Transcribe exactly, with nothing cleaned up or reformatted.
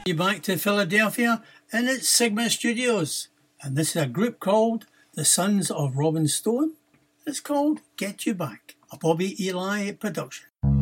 You back to Philadelphia and it's Sigma Studios, and this is a group called the Sons of Robin Stone. It's called Get You Back, a Bobby Eli production.